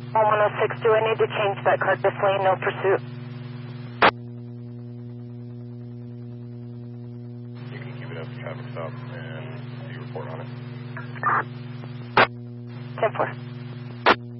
106, do I need to change that car to lane, no pursuit? You can keep it as a traffic stop and do your report on it. 10-4.